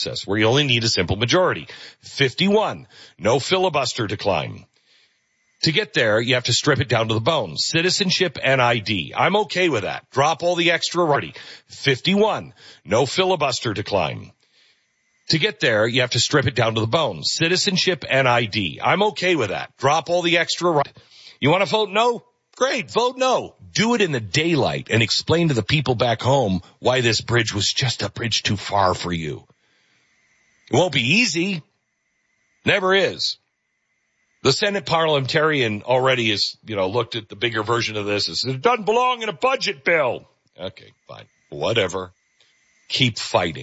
where you only need a simple majority. 51, no filibuster to climb. To get there, you have to strip it down to the bone. Citizenship and ID. I'm okay with that. Drop all the extra writing. 51, no filibuster to climb. To get there, you have to strip it down to the bone. Citizenship and ID. I'm okay with that. Drop all the extra writing. You want to vote no? Great, vote no. Do it in the daylight and explain to the people back home why this bridge was just a bridge too far for you. It won't be easy. Never is. The Senate parliamentarian already has, looked at the bigger version of this and said, it doesn't belong in a budget bill. Okay, fine. Whatever. Keep fighting.